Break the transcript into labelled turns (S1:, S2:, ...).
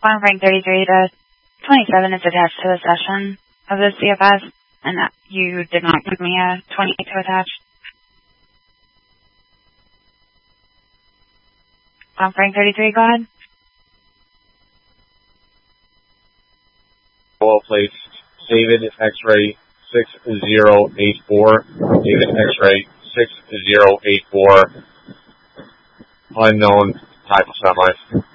S1: Farm Frank 33 to 27 is attached to the session of the CFS, and you did not give me a 28 to attach. Farm Frank 33, go ahead.
S2: Well placed. David X-ray 6084. David X-ray 6084. Unknown type of semis.